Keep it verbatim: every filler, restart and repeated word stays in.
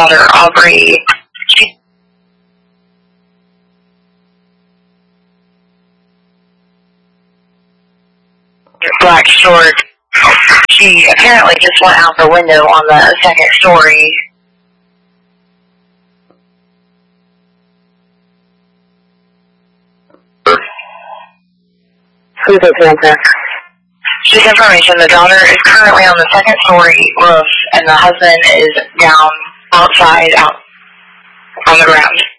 daughter, Aubrey. She black short. She apparently just went out the window on the second story. Who's the answer? Just information, the daughter is currently on the second story roof, and the husband is down outside, out on the ground.